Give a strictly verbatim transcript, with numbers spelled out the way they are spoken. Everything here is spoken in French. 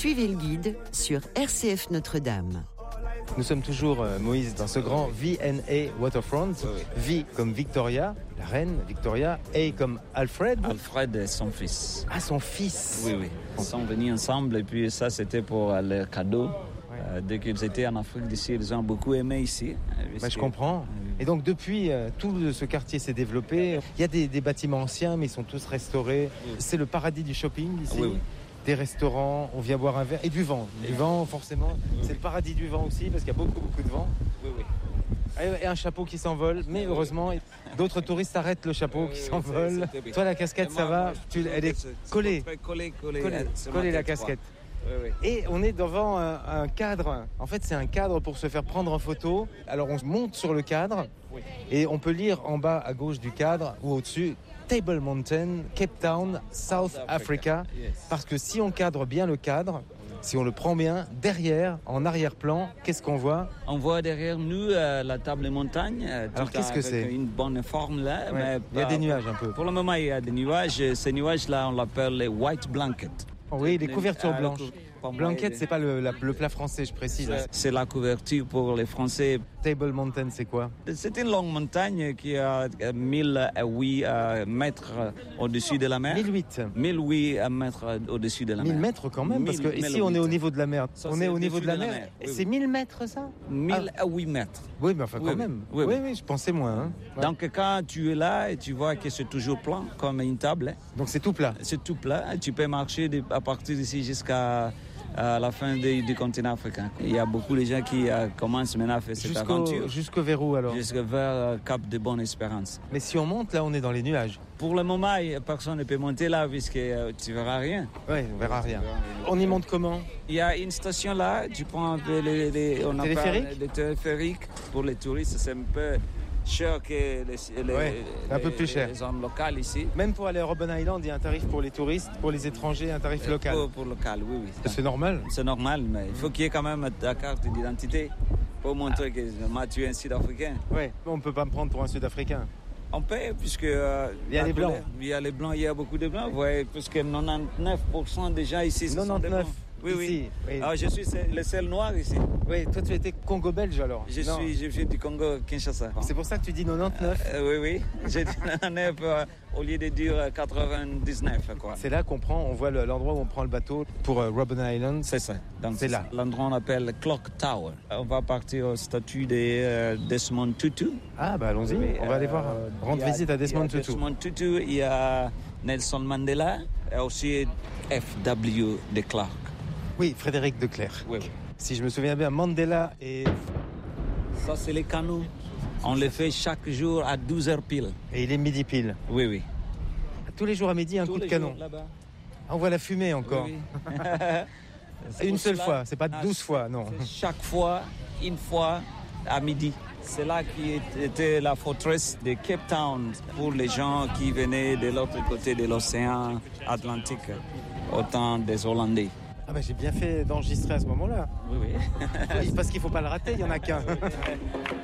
Suivez le guide sur R C F Notre-Dame. Nous sommes toujours, euh, Moïse, dans ce grand V and A Waterfront. Oui. V comme Victoria, la reine Victoria, A comme Alfred. Alfred et son fils. Ah, son fils. Oui, oui. Ils sont venus ensemble et puis ça, c'était pour euh, leur cadeau. Ouais. Euh, dès qu'ils étaient en Afrique d'ici, ils ont beaucoup aimé ici. Bah, je comprends. Et donc, depuis, euh, tout ce quartier s'est développé. Il y a des, des bâtiments anciens, mais ils sont tous restaurés. Oui. C'est le paradis du shopping ici. Oui, oui. Des restaurants, on vient boire un verre et du vent. Du vent, forcément. Oui, c'est oui. Le paradis du vent aussi, parce qu'il y a beaucoup, beaucoup de vent. Oui, oui. Et un chapeau qui s'envole, mais heureusement, d'autres touristes arrêtent le chapeau oui, qui oui, s'envole. C'est, c'est Toi, la casquette, ça va tu, Elle est collée. Collée, collée. Collée, collée la casquette. Oui, oui. Et on est devant un, un cadre. En fait, c'est un cadre pour se faire prendre en photo. Alors, on monte sur le cadre oui. et on peut lire en bas à gauche du cadre ou au-dessus Table Mountain, Cape Town, South, South Africa. Africa. Yes. Parce que si on cadre bien le cadre, si on le prend bien, derrière, en arrière-plan, qu'est-ce qu'on voit ? On voit derrière nous euh, la table montagne. Euh, Alors qu'est-ce que c'est ? Une bonne forme là. Ouais. Mais il y a des nuages un peu. Pour le moment, il y a des nuages. Ces nuages-là, on l'appelle les white blankets. Oui, les couvertures euh, blanches. Blanket, c'est pas le, la, le plat français, je précise. C'est, c'est la couverture pour les Français. Table Mountain, c'est quoi ? C'est une longue montagne qui a mille huit mètres au-dessus de la mer. mille huit mille huit mètres au-dessus de la mer. mille mètres quand même, parce que ici on est au niveau de la mer. Ça, on est au niveau de la, de la mer. mer. Oui, c'est oui. mille mètres ça ? mille huit mètres. Oui, mais enfin quand oui, même. Oui oui. oui, oui, je pensais moins. Hein. Ouais. Donc quand tu es là et tu vois que c'est toujours plat, comme une table. Donc c'est tout plat ? C'est tout plat. Tu peux marcher à partir d'ici jusqu'à à la fin de, du continent africain. Il y a beaucoup de gens qui euh, commencent maintenant à faire cette jusqu'au, aventure. Jusqu'au vers où alors ? Jusqu'au vers euh, Cap de Bonne-Espérance. Mais si on monte, là, on est dans les nuages. Pour le moment, personne ne peut monter là, puisque euh, tu ne verras rien. Oui, on ne verra rien. On y monte comment ? Il y a une station là, tu prends un peu les... les on téléphériques ? Les téléphériques. Pour les touristes, c'est un peu cher que les, les, ouais, les, un peu plus cher. Les zones locales ici. Même pour aller à Robben Island, il y a un tarif pour les touristes, pour les étrangers, un tarif local. Pour, pour local, oui, oui. C'est normal. C'est normal, mais il faut qu'il y ait quand même ta carte d'identité pour montrer que moi, tu es un Sud-Africain. Oui, on ne peut pas me prendre pour un Sud-Africain. On peut, puisque... Euh, il y a les blancs. Il y a les blancs, il y a beaucoup de blancs, ouais, puisque quatre-vingt-dix-neuf pour cent des gens ici, ce quatre-vingt-dix-neuf sont des blancs. Oui, ici, oui. oui. Alors, je suis le seul noir ici. Oui, toi tu étais Congo-belge alors. Je non. suis, je suis du Congo-Kinshasa. C'est pour ça que tu dis quatre-vingt-dix-neuf euh, Oui, oui. J'ai dit quatre-vingt-dix-neuf euh, au lieu de dire quatre-vingt-dix-neuf. Quoi. C'est là qu'on prend, on voit le, l'endroit où on prend le bateau pour euh, Robben Island. C'est ça. Donc, c'est, c'est là. L'endroit on appelle Clock Tower. On va partir au statut de euh, Desmond Tutu. Ah, bah allons-y. Oui, on va euh, aller voir, rendre a, visite à Desmond Tutu. Desmond Tutu, il y a Nelson Mandela et aussi F W de Klerk. Oui, Frédéric de Klerk. Oui, oui. Si je me souviens bien, Mandela et... Ça, c'est les canaux. On les fait chaque jour à douze heures pile. Et il est midi pile. Oui, oui. Tous les jours à midi, un Tous coup de canon. Là-bas. On voit la fumée encore. Oui, oui. Une seule cela, fois, c'est pas douze fois, non. Chaque fois, une fois à midi. C'est là qui était la forteresse de Cape Town pour les gens qui venaient de l'autre côté de l'océan Atlantique, au temps des Hollandais. Ah bah j'ai bien fait d'enregistrer à ce moment-là. Oui, oui. Parce qu'il ne faut pas le rater, il n'y en a qu'un.